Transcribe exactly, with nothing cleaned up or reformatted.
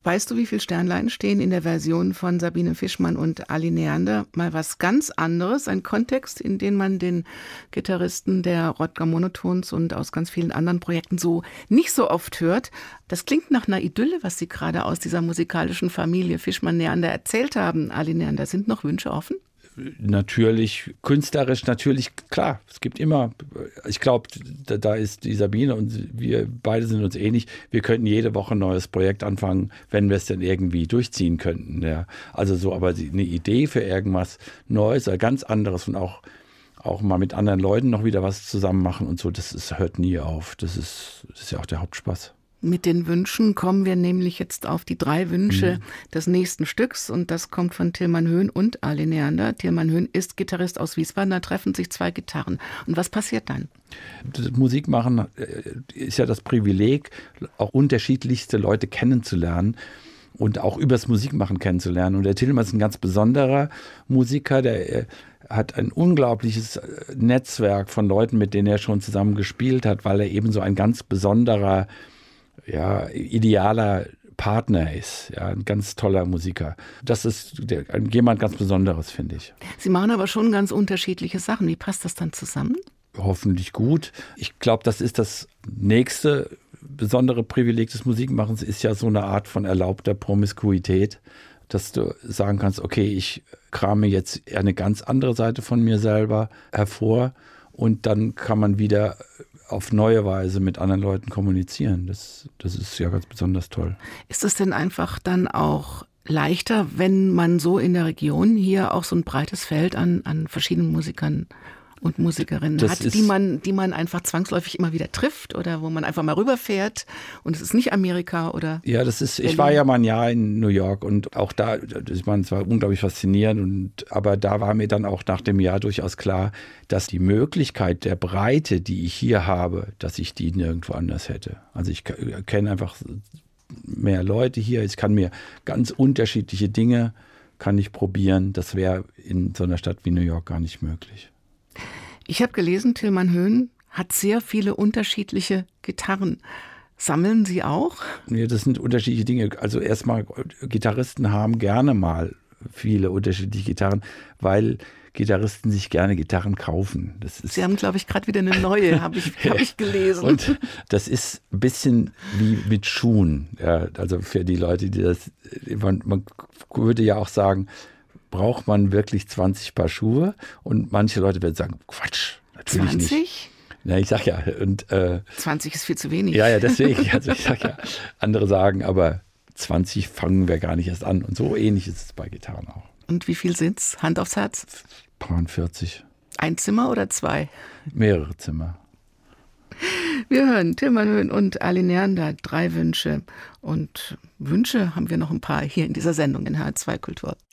Weißt du, wie viele Sternlein stehen in der Version von Sabine Fischmann und Ali Neander? Mal was ganz anderes, ein Kontext, in den man den Gitarristen der Rodger Monotones und aus ganz vielen anderen Projekten so nicht so oft hört. Das klingt nach einer Idylle, was Sie gerade aus dieser musikalischen Familie Fischmann-Neander erzählt haben. Ali Neander, sind noch Wünsche offen? Natürlich, künstlerisch natürlich, klar, es gibt immer, ich glaube, da, da ist die Sabine und wir beide sind uns ähnlich, wir könnten jede Woche ein neues Projekt anfangen, wenn wir es dann irgendwie durchziehen könnten. Ja. Also so, aber eine Idee für irgendwas Neues oder ganz anderes und auch, auch mal mit anderen Leuten noch wieder was zusammen machen und so, das ist, hört nie auf. Das ist, das ist ja auch der Hauptspaß. Mit den Wünschen kommen wir nämlich jetzt auf die drei Wünsche mhm. des nächsten Stücks und das kommt von Tilman Höhn und Ali Neander. Tilman Höhn ist Gitarrist aus Wiesbaden, da treffen sich zwei Gitarren. Und was passiert dann? Das Musik machen ist ja das Privileg, auch unterschiedlichste Leute kennenzulernen und auch übers Musikmachen kennenzulernen. Und der Tilman ist ein ganz besonderer Musiker, der hat ein unglaubliches Netzwerk von Leuten, mit denen er schon zusammen gespielt hat, weil er eben so ein ganz besonderer ja, idealer Partner ist, ja, ein ganz toller Musiker. Das ist der, jemand ganz Besonderes, finde ich. Sie machen aber schon ganz unterschiedliche Sachen. Wie passt das dann zusammen? Hoffentlich gut. Ich glaube, das ist das nächste besondere Privileg des Musikmachens, ist ja so eine Art von erlaubter Promiskuität, dass du sagen kannst, okay, ich krame jetzt eine ganz andere Seite von mir selber hervor und dann kann man wieder auf neue Weise mit anderen Leuten kommunizieren. Das, das ist ja ganz besonders toll. Ist es denn einfach dann auch leichter, wenn man so in der Region hier auch so ein breites Feld an, an verschiedenen Musikern und Musikerinnen das hat, die man, die man einfach zwangsläufig immer wieder trifft oder wo man einfach mal rüberfährt und es ist nicht Amerika oder Ja, das ist, Berlin. Ich war ja mal ein Jahr in New York und auch da, ich meine, es war unglaublich faszinierend, und, aber da war mir dann auch nach dem Jahr durchaus klar, dass die Möglichkeit der Breite, die ich hier habe, dass ich die nirgendwo anders hätte. Also ich kenne einfach mehr Leute hier, ich kann mir ganz unterschiedliche Dinge, kann ich probieren, das wäre in so einer Stadt wie New York gar nicht möglich. Ich habe gelesen, Tilman Höhn hat sehr viele unterschiedliche Gitarren. Sammeln Sie auch? Ja, das sind unterschiedliche Dinge. Also erstmal, Gitarristen haben gerne mal viele unterschiedliche Gitarren, weil Gitarristen sich gerne Gitarren kaufen. Das ist Sie haben, glaube ich, gerade wieder eine neue, habe ich, hab ich gelesen. Und das ist ein bisschen wie mit Schuhen. Ja, also für die Leute, die das, man, man würde ja auch sagen, braucht man wirklich zwanzig Paar Schuhe? Und manche Leute werden sagen, Quatsch, natürlich zwanzig? Nicht. Na, ich sag ja. Und, äh, zwanzig ist viel zu wenig. Ja, ja, deswegen. Also ich sag ja, andere sagen, aber zwanzig fangen wir gar nicht erst an. Und so ähnlich ist es bei Gitarren auch. Und wie viel sind's? Hand aufs Herz? vierzig. Ein Zimmer oder zwei? Mehrere Zimmer. Wir hören Tilman Höhn und Ali Neander, drei Wünsche. Und Wünsche haben wir noch ein paar hier in dieser Sendung in H R zwei Kultur.